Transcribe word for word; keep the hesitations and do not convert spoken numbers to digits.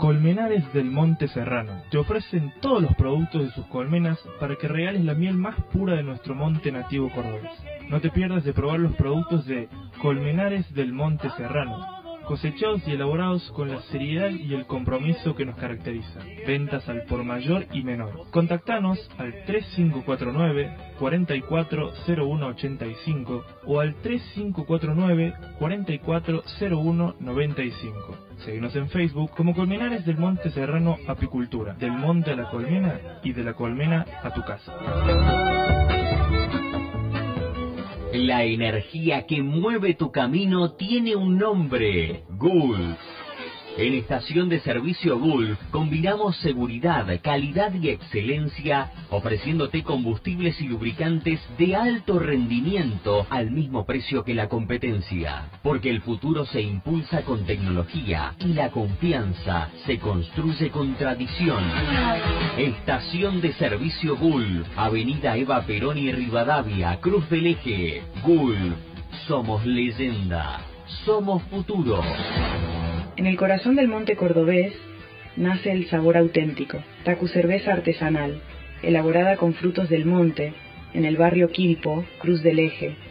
Colmenares del Monte Serrano. Te ofrecen todos los productos de sus colmenas para que regales la miel más pura de nuestro monte nativo cordobés. No te pierdas de probar los productos de Colmenares del Monte Serrano, cosechados y elaborados con la seriedad y el compromiso que nos caracteriza. Ventas al por mayor y menor. Contactanos al tres cinco cuatro nueve, cuatro cuatro cero uno ocho cinco o al tres cinco cuatro nueve, cuatro cuatro cero uno nueve cinco. Seguinos en Facebook como Colmenares del Monte Serrano Apicultura. Del monte a la colmena y de la colmena a tu casa. La energía que mueve tu camino tiene un nombre: Gulf. En Estación de Servicio Gulf combinamos seguridad, calidad y excelencia, ofreciéndote combustibles y lubricantes de alto rendimiento al mismo precio que la competencia. Porque el futuro se impulsa con tecnología y la confianza se construye con tradición. Estación de Servicio Gulf, Avenida Eva Perón y Rivadavia, Cruz del Eje. Gulf, somos leyenda, somos futuro. En el corazón del monte cordobés nace el sabor auténtico. Tacu cerveza artesanal, elaborada con frutos del monte, en el barrio Quilpo, Cruz del Eje,